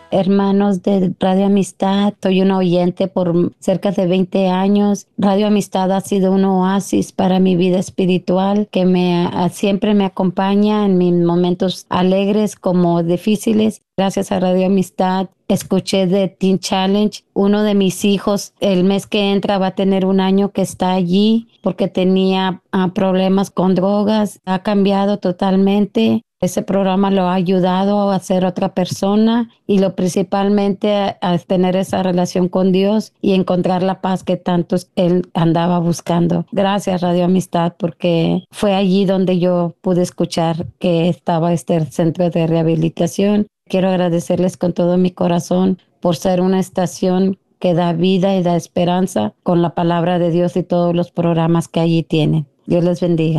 hermanos de Radio Amistad. Soy una oyente por cerca de 20 años. Radio Amistad ha sido un oasis para mi vida espiritual que siempre me acompaña en mis momentos alegres como difíciles. Gracias a Radio Amistad escuché de Teen Challenge. Uno de mis hijos el mes que entra va a tener un año que está allí porque tenía problemas con drogas. Ha cambiado totalmente. Ese programa lo ha ayudado a ser otra persona y lo principalmente a tener esa relación con Dios y encontrar la paz que tanto él andaba buscando. Gracias Radio Amistad, porque fue allí donde yo pude escuchar que estaba este centro de rehabilitación. Quiero agradecerles con todo mi corazón por ser una estación que da vida y da esperanza con la palabra de Dios y todos los programas que allí tienen. Dios les bendiga.